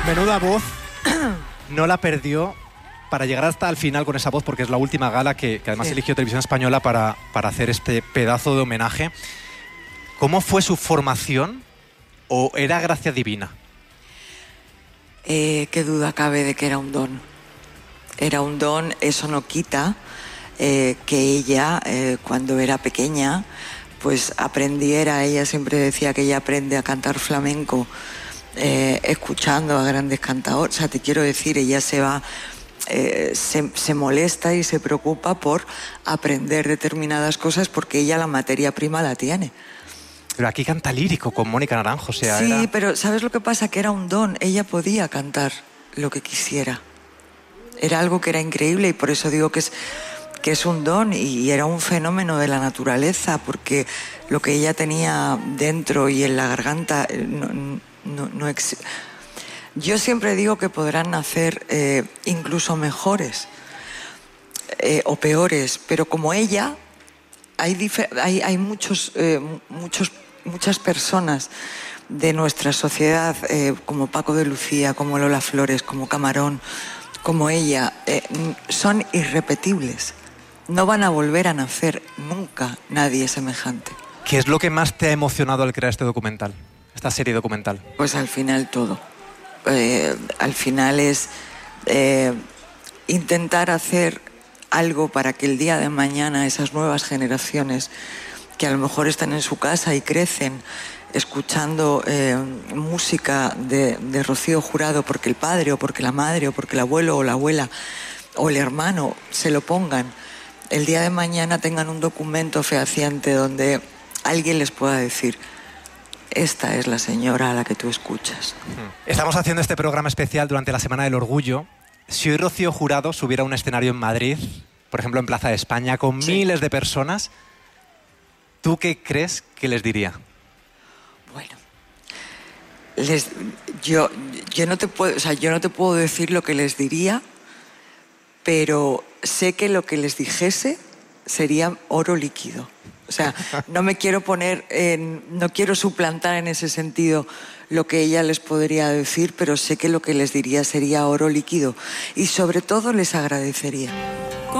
Menuda voz, no la perdió para llegar hasta el final con esa voz, porque es la última gala que además eligió Televisión Española para hacer este pedazo de homenaje. ¿Cómo fue su formación o era gracia divina? Qué duda cabe de que era un don. Era un don, eso no quita que ella, cuando era pequeña, pues aprendiera. Ella siempre decía que ella aprende a cantar flamenco escuchando a grandes cantadores. O sea, te quiero decir, ella se molesta y se preocupa por aprender determinadas cosas porque ella la materia prima la tiene. Pero aquí canta lírico con Mónica Naranjo, o sea, sí, pero ¿sabes lo que pasa? Que era un don. Ella podía cantar lo que quisiera. Era algo que era increíble y por eso digo que es un don y era un fenómeno de la naturaleza, porque lo que ella tenía dentro y en la garganta no existe. Yo siempre digo que podrán nacer incluso mejores o peores, pero como ella hay muchas personas de nuestra sociedad, como Paco de Lucía, como Lola Flores, como Camarón, como ella, son irrepetibles. No van a volver a nacer nunca nadie semejante. ¿Qué es lo que más te ha emocionado al crear este documental, esta serie documental? Pues al final todo. Al final es intentar hacer algo para que el día de mañana esas nuevas generaciones que a lo mejor están en su casa y crecen escuchando música de Rocío Jurado porque el padre o porque la madre o porque el abuelo o la abuela o el hermano se lo pongan, el día de mañana tengan un documento fehaciente donde alguien les pueda decir: esta es la señora a la que tú escuchas. Estamos haciendo este programa especial durante la Semana del Orgullo. Si hoy Rocío Jurado subiera a un escenario en Madrid, por ejemplo en Plaza de España, con miles de personas, ¿tú qué crees que les diría? Bueno, yo no te puedo decir lo que les diría, pero sé que lo que les dijese sería oro líquido. O sea, no me quiero no quiero suplantar en ese sentido lo que ella les podría decir, pero sé que lo que les diría sería oro líquido y sobre todo les agradecería.